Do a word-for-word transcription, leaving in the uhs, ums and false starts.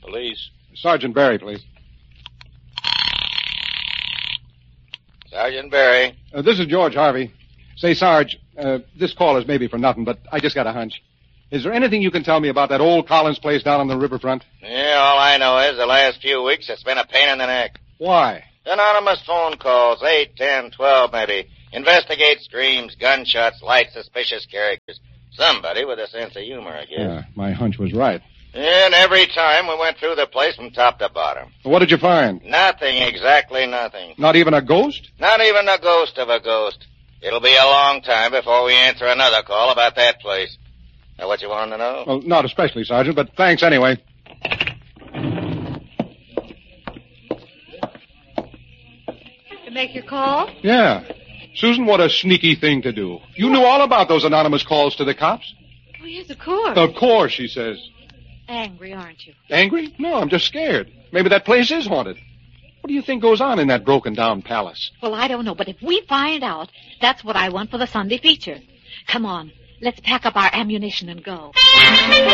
Police. Sergeant Barry, please. Sergeant Barry. Uh, this is George Harvey. Say, Sarge, uh, this call is maybe for nothing, but I just got a hunch. Is there anything you can tell me about that old Collins place down on the riverfront? Yeah, all I know is the last few weeks it's been a pain in the neck. Why? Anonymous phone calls, eight, ten, twelve maybe. Investigate screams, gunshots, light suspicious characters. Somebody with a sense of humor, I guess. Yeah, my hunch was right. And every time we went through the place from top to bottom. What did you find? Nothing, exactly nothing. Not even a ghost? Not even a ghost of a ghost. It'll be a long time before we answer another call about that place. Now, what you want to know? Well, not especially, Sergeant, but thanks anyway. To make your call? Yeah. Susan, what a sneaky thing to do. You knew all about those anonymous calls to the cops? Oh, yes, of course. Of course, she says. Angry, aren't you? Angry? No, I'm just scared. Maybe that place is haunted. What do you think goes on in that broken-down palace? Well, I don't know, but if we find out, that's what I want for the Sunday feature. Come on, let's pack up our ammunition and go.